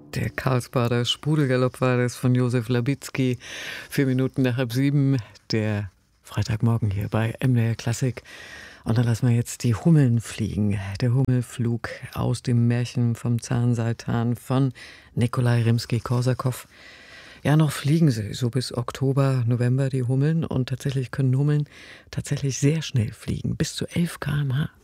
Der Karlsbader Sprudelgalopp war das von Josef Labitzky. 4 Minuten nach halb 7, der Freitagmorgen hier bei MDR Klassik. Und dann lassen wir jetzt die Hummeln fliegen. Der Hummelflug aus dem Märchen vom Zahn-Seitan von Nikolai Rimski-Korsakow. Ja, noch fliegen sie, so bis Oktober, November die Hummeln. Und tatsächlich können Hummeln tatsächlich sehr schnell fliegen, bis zu 11 km/h.